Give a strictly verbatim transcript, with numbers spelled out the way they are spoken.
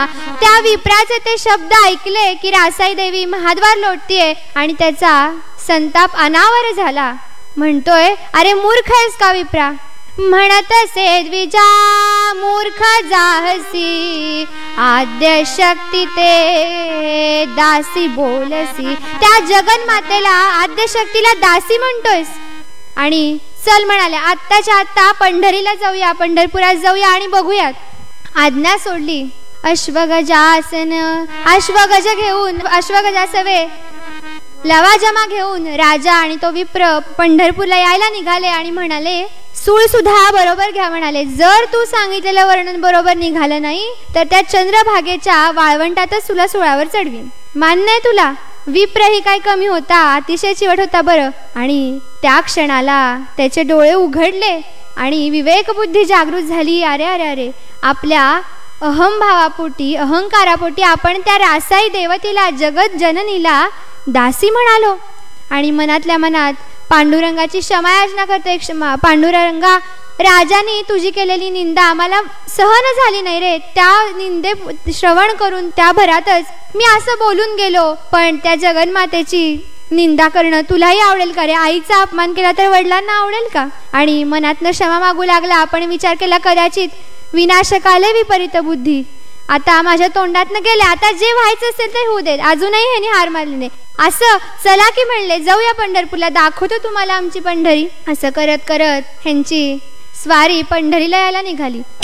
त्या विप्राचे ते शब्द ऐकले की रासाई देवी महाद्वार लोटतीये आणि त्याचा संताप अनावर झाला. म्हणतोय, अरे मूर्ख आहेस का विप्रा? म्हणत असे द्विजा मूर्ख जाहसी, आद्य शक्ती ते दासी बोलसी. त्या जगन्मातेला आद्य शक्तीला दासी म्हणतोयस? आणि चल म्हणाले, आत्ताच्या आत्ता पंढरीला जाऊया, पंढरपुरात जाऊया आणि बघूयात. आज्ञा सोडली. अश्वगजासन अश्वगज घेऊन अश्वगजासवे लवाजमा घेऊन राजा आणि तो विप्र पंढरपूरला यायला निघाले आणि म्हणाले, सूळ सुद्धा बरोबर घ्या म्हणाले. जर तू सांगितलेलं वर्णन बरोबर निघालं नाही तर त्या चंद्रभागेच्या वाळवंटातच तुला सुळावर चढवीन. मान्य आहे तुला? विप्र ही काय कमी होता, अतिशय चिवट होता बरं. आणि त्या क्षणाला त्याचे डोळे उघडले आणि विवेक बुद्धी जागृत झाली. अरे अरे अरे आपल्या अहंभावापोटी अहंकारापोटी आपण त्या रासाई देवतेला जगत जननीला दासी म्हणालो. आणि मनातल्या मनात पांडुरंगाची क्षमायाचना करते. क्षमा पांडुरंगा, राजाने तुझी केलेली निंदा आम्हाला सहन झाली नाही रे. त्या निंदे श्रवण करून त्या भरातच मी असं बोलून गेलो. पण त्या जगन्मातेची निंदा करणं तुलाही आवडेल का रे? आईचा अपमान केला तर वडिलांना आवडेल का? आणि मनातनं क्षमा मागू लागला. आपण विचार केला कदाचित विनाशकाले विपरीत बुद्धी आता माझ्या तोंडातनं गेले, आता जे व्हायचं असेल ते होऊ देत, अजूनही ह्यानी हार मानली नाही. असं चला की म्हणले, जाऊया पंढरपूरला, दाखवतो तुम्हाला आमची पंढरी. असं करत करत ह्यांची स्वारी पंढरीला यायला निघाली.